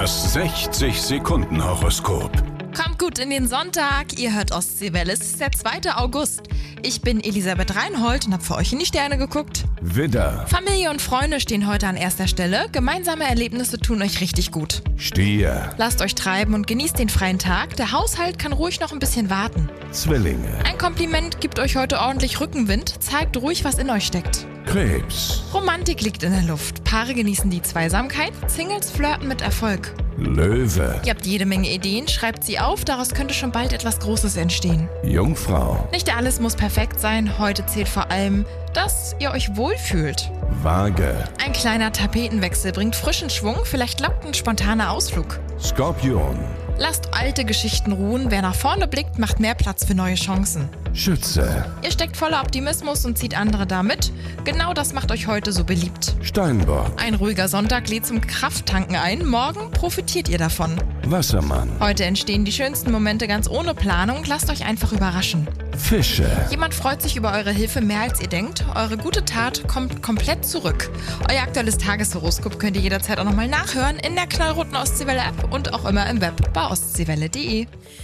Das 60-Sekunden-Horoskop. Kommt gut in den Sonntag, ihr hört Ostseewelle, es ist der 2. August. Ich bin Elisabeth Reinhold und habe für euch in die Sterne geguckt. Widder, Familie und Freunde stehen heute an erster Stelle, gemeinsame Erlebnisse tun euch richtig gut. Stier, Lasst euch treiben und genießt den freien Tag, der Haushalt kann ruhig noch ein bisschen warten. Zwillinge, Ein Kompliment gibt euch heute ordentlich Rückenwind, zeigt ruhig, was in euch steckt. Krebs, Romantik liegt in der Luft, Paare genießen die Zweisamkeit, Singles flirten mit Erfolg. Löwe, Ihr habt jede Menge Ideen, schreibt sie auf, daraus könnte schon bald etwas Großes entstehen. Jungfrau, Nicht alles muss perfekt sein, heute zählt vor allem, dass ihr euch wohlfühlt. Waage, Ein kleiner Tapetenwechsel bringt frischen Schwung, vielleicht lockt ein spontaner Ausflug. Skorpion, Lasst alte Geschichten ruhen, wer nach vorne blickt, macht mehr Platz für neue Chancen. Schütze, Ihr steckt voller Optimismus und zieht andere damit. Genau das macht euch heute so beliebt. Steinbock, Ein ruhiger Sonntag lädt zum Krafttanken ein, morgen profitiert ihr davon. Wassermann, Heute entstehen die schönsten Momente ganz ohne Planung, lasst euch einfach überraschen. Fische. Jemand freut sich über eure Hilfe mehr als ihr denkt. Eure gute Tat kommt komplett zurück. Euer aktuelles Tageshoroskop könnt ihr jederzeit auch nochmal nachhören in der knallroten Ostseewelle-App und auch immer im Web bei ostseewelle.de.